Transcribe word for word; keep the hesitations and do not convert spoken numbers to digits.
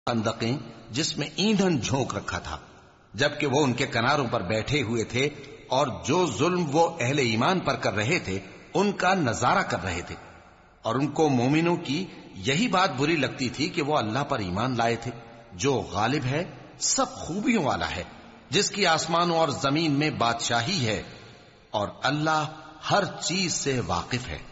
खंदकें जिसमें ईंधन झोंक रखा था, जबकि वो उनके किनारों पर बैठे हुए थे और जो जुल्म वो अहले ईमान पर कर रहे थे उनका नजारा कर रहे थे। और उनको मोमिनों की यही बात बुरी लगती थी कि वो अल्लाह पर ईमान लाए थे, जो गालिब है, सब खूबियों वाला है, जिसकी आसमानों और जमीन में बादशाही है, और अल्लाह हर चीज से वाकिफ है।